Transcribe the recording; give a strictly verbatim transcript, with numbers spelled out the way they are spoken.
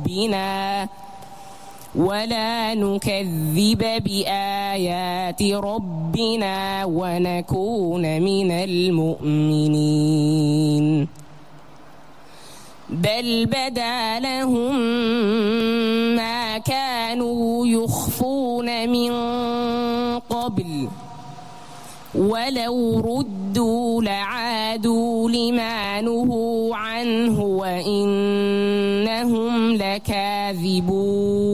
ربنا ولا نكذب بآيات ربنا ونكون من المؤمنين بل بدا لهم ما كانوا يخفون من قبل ولو ردوا لعادوا لما نهوا عنه وإنهم لكاذبون